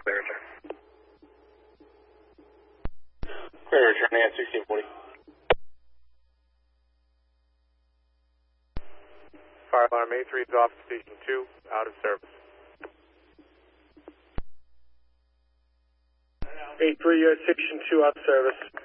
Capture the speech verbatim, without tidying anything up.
Clear, sir. Clear, returning at sixteen forty. Fire alarm A three is off station two, out of service. A three, you're at station two, out of service.